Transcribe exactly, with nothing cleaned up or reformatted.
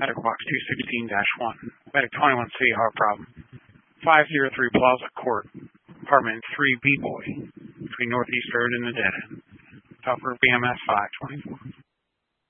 Medical Box two sixteen dash one. Medic twenty-one C, heart problem. five oh three Plaza Court, apartment three B Boy, between Northeast Road and the Dead End. Top for B M S five twenty-four.